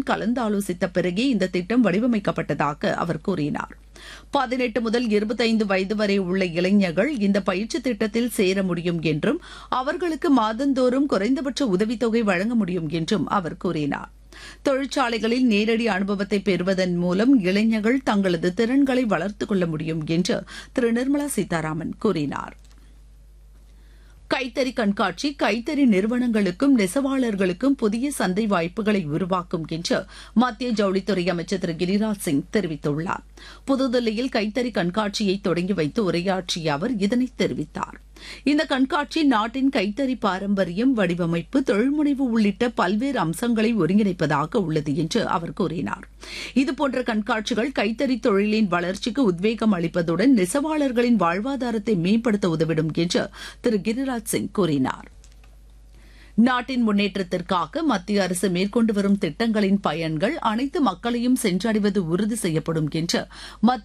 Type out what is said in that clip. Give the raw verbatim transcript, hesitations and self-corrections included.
கலந்தாலோசித்த பிறகே இந்த திட்டம் வடிவமைக்கப்பட்டதாக அவர் கூறினார். பதினெட்டு முதல் இருபத்தைந்து வயது வரை உள்ள இளைஞர்கள் இந்த பயிற்சி திட்டத்தில் சேர முடியும் என்றும் அவர்களுக்கு மாதந்தோறும் குறைந்தபட்ச உதவித்தொகை வழங்க முடியும் என்றும் அவர் கூறினார். தொழிற்சாலைகளில் நேரடி அனுபவத்தை பெறுவதன் மூலம் இளைஞர்கள் தங்களது திறன்களை வளர்த்துக் கொள்ள முடியும் என்று திரு நிர்மலா சீதாராமன் கூறினார். கைத்தறி கண்காட்சி கைத்தறி நிறுவனங்களுக்கும் நெசவாளர்களுக்கும் புதிய சந்தை வாய்ப்புகளை உருவாக்கும் என்று மத்திய ஜவுளித்துறை அமைச்சர் திரு கிரிராஜ் சிங் தெரிவித்துள்ளார். புதுதில்லியில் கைத்தறி கண்காட்சியை தொடங்கி வைத்து உரையாற்றிய அவர் இதனை தெரிவித்தார். இந்த கண்காட்சி நாட்டின் கைத்தறி பாரம்பரியம், வடிவமைப்பு, தொழில்முனைவு உள்ளிட்ட பல்வேறு அம்சங்களை ஒருங்கிணைப்பதாக உள்ளது என்று அவர் கூறினார். இதுபோன்ற கண்காட்சிகள் கைத்தறி தொழிலின் வளர்ச்சிக்கு உத்வேகம் அளிப்பதுடன் நெசவாளர்களின் வாழ்வாதாரத்தை மேம்படுத்த உதவிடும் என்று திரு கிரிராஜ் சிங் கூறினார். நாட்டின் முன்னேற்றத்திற்காக மத்திய அரசு மேற்கொண்டு வரும் திட்டங்களின் பயன்கள் அனைத்து மக்களையும் சென்றடைவது உறுதி செய்யப்படும் என்று